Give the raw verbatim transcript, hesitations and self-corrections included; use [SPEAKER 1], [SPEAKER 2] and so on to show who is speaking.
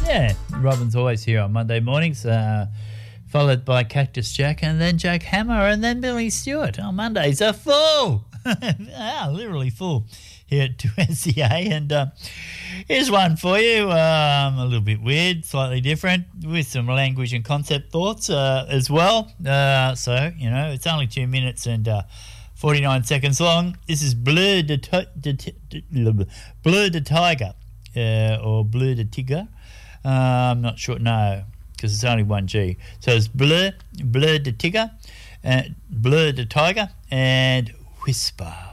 [SPEAKER 1] Yeah, Robin's always here on Monday mornings, uh, followed by Cactus Jack and then Jack Hammer and then Billy Stewart. On Mondays are full, ah, literally full here at two S C A. And uh, here's one for you, um, a little bit weird, slightly different, with some language and concept thoughts uh, as well. Uh, so, you know, it's only two minutes and uh, forty-nine seconds long. This is Bleu de, de, de, de, Bleu de Tiger uh, or Bleu de Tigre. Uh, I'm not sure, no, because it's only one G. So it's Bleu, Bleu de Tigre, uh, Bleu de Tiger, and Whisper.